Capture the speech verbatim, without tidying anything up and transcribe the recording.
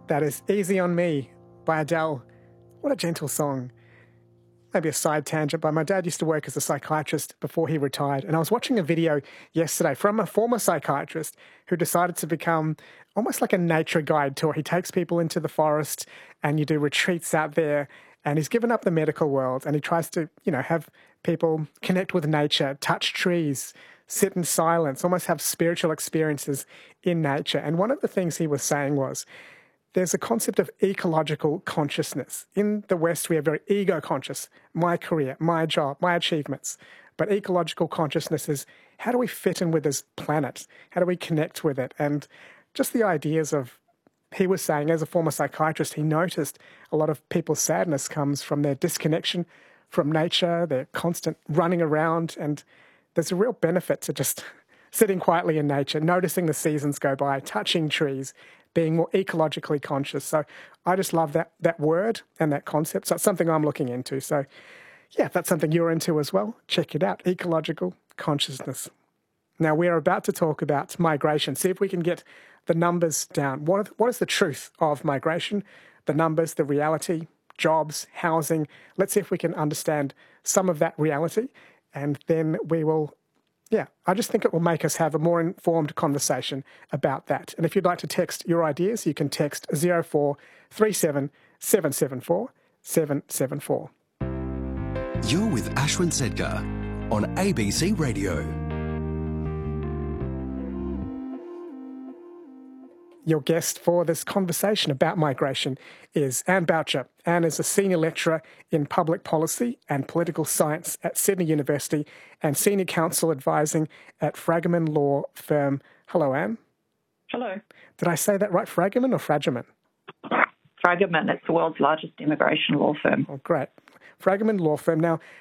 That is Easy on Me by Adele. What a gentle song. Maybe a side tangent, but my dad used to work as a psychiatrist before he retired. And I was watching a video yesterday from a former psychiatrist who decided to become almost like a nature guide tour. He takes people into the forest and you do retreats out there. And he's given up the medical world and he tries to, you know, have people connect with nature, touch trees, sit in silence, almost have spiritual experiences in nature. And one of the things he was saying was, there's a concept of ecological consciousness. In the West, we are very ego-conscious. My career, my job, my achievements. But ecological consciousness is, how do we fit in with this planet? How do we connect with it? And just the ideas of, he was saying, as a former psychiatrist, he noticed a lot of people's sadness comes from their disconnection from nature, their constant running around. And there's a real benefit to just sitting quietly in nature, noticing the seasons go by, touching trees, being more ecologically conscious. So I just love that that word and that concept. So it's something I'm looking into. So yeah, if that's something you're into as well, check it out, ecological consciousness. Now we're about to talk about migration. See if we can get the numbers down. What, what is the truth of migration? The numbers, the reality, jobs, housing. Let's see if we can understand some of that reality. And then we will Yeah, I just think it will make us have a more informed conversation about that. And if you'd like to text your ideas, you can text zero four three seven seven seven four seven seven four. You're with Ashwin Sedkar on A B C Radio. Your guest for this conversation about migration is Anne Boucher. Anne is a senior lecturer in public policy and political science at Sydney University and senior counsel advising at Fragaman Law Firm. Hello, Anne. Hello. Did I say that right? Fragaman or Fragiman? Fragaman, it's the world's largest immigration law firm. Oh, great. Fragaman Law Firm. Now,